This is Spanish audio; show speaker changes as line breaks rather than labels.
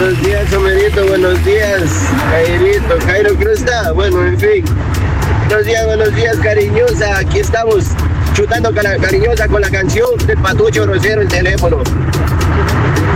Buenos días, Homerito, buenos días, Jairito, Jairo Crusta, bueno, en fin. Buenos días, cariñosa, aquí estamos chutando cariñosa con la canción del Patucho Rosero, el teléfono.